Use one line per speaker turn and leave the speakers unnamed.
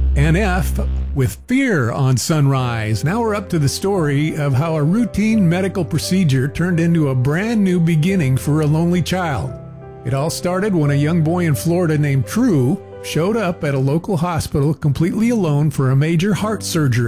NF with Fear on Sunrise. Now we're up to the story of how a routine medical procedure turned into a brand new beginning for a lonely child. It all started when a young boy in Florida named True showed up at a local hospital completely alone for a major heart surgery.